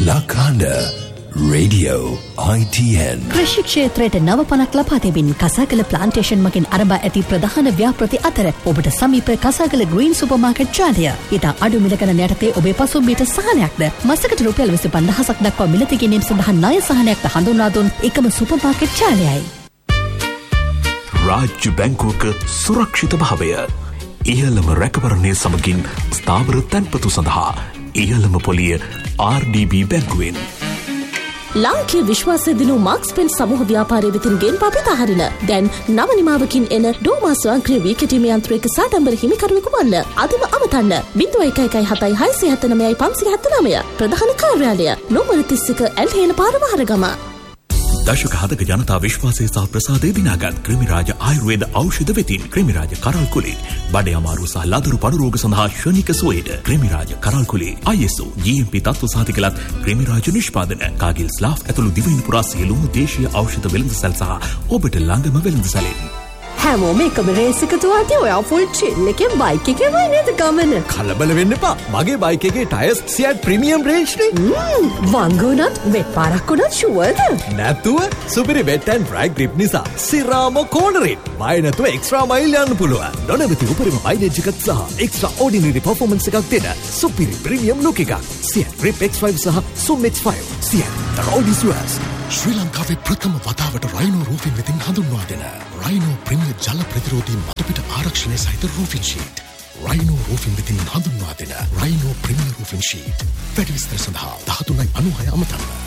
Lakanda Radio ITN කෘෂි ක්ෂේත්‍රයට නව පණක් ලබා දෙමින් කසාකල ප්ලාන්ටේෂන් මගින් ආරම්භ ඇති ප්‍රධාන ව්‍යාපෘති අතර ඔබට සමීප කසාකල ග්‍රීන් සුපර් මාකට් ජාලය ඊට අඩු මිල ගණන යටතේ ඔබේ පසුම්බියට සහනයක්ද මාසකට රුපියල් 25000ක් දක්වා මිලදී ගැනීම සඳහා ණය සහනයක්ද හඳුන්වා දුන් එකම සුපර් මාකට් ජාලයයි. රාජ්‍ය බැංකුවක සුරක්ෂිත භාවය ඉහළම රැකවරණය සමගින් ස්ථාවර තැන්පතු සඳහා ඉහළම පොලිය RDB බැංකුවෙන්. ලාංකීය විශ්වාසය දිනු මාක්ස් පෙන් සමූහ ව්‍යාපාරයේ වෙතින් ගෙන් පපිත හරින දැන් නව නිමාවකින් එන ඩෝමා ස්වයංක්‍රීය වීකටීමේ යන්ත්‍රයක සාඩම්බර හිමිකරුවෙකු වන්න අදම අමතන්න 01177579 ප්‍රධාන කාර්යාලය නෝමර 31 ඇල්හේන පාර මහරගම. දශක හතක ජනතා විශ්වාසය සහ ප්‍රසාදය දිනාගත් ක්‍රිමිරාජ ආයුර්වේද ඖෂධ වෙතින් ක්‍රිමිරාජ කරල් කුලේ බඩ අමාරු සහ ලදරු පඩු රෝග සඳහා ශනික සුවයට ක්‍රිමිරාජ කරල් කුලේ ISO GMP තත්ත්ව සහතිකලත් ක්‍රිමිරාජ නිෂ්පාදන කාගිල් ස්ලාෆ් ඇතුළු දිවයින පුරා සියලුම දේශීය ඖෂධ වෙළඳසැල් සහ ඔබට ළඟම වෙළඳසැලෙන් හැමෝම එකම රේස් එක දුවාදී ඔයා ෆුල් චිල් එකේ බයික් එකේ වයි නේද ගමන. කලබල වෙන්න එපා. මගේ බයික් එකේ ටයර්ස් සියට් ප්‍රීමියම් රේන්ජ් නේ. වංගුණත් වෙත් පාරක් උනත් ෂුවර්ද? නැතුව සුපිරි වෙට් ඇන්ඩ් ඩ්‍රයි ග්‍රිප් නිසා සිරාම කෝනරින් බය නැතුව එක්ස්ට්‍රා මයිල් යන්න පුළුවන්. නොනවති උපරිම මයිලේජ් එකක් සහ එක්ස්ට්‍රා ඕඩිනරි පර්ෆෝමන්ස් එකක් දෙන සුපිරි ප්‍රීමියම් ලුක් එකක්. සියට් ග්‍රිප් X5 සහ සුම් X5. සියට් the road is yours. ශ්‍රී ලංකාවේ ප්‍රථම වතාවට රයිනෝ රූෆින් වෙතින් හඳුන්වා දෙන රයිනෝ ප්‍රීමියර් ජල ප්‍රතිරෝධී මතුපිට ආරක්ෂණය සහිත රූෆින් ෂීට්. රයිනෝ රූෆින් වෙතින් හඳුන්වා දෙන රයිනෝ ප්‍රීමියර් රූෆින් ෂීට්. වැඩි විස්තර සඳහා 1396 අමතන්න.